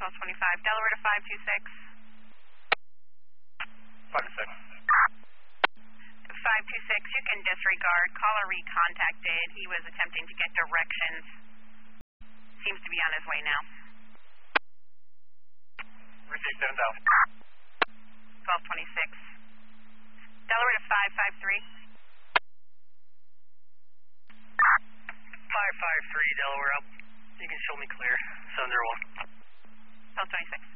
1225, Delaware to 526. 526. 526, you can disregard. Caller recontacted. He was attempting to get directions. Seems to be on his way now. Receive 7000. 1226. Delaware to 553. 553 Delaware up. You can show me clear. 701. 1226.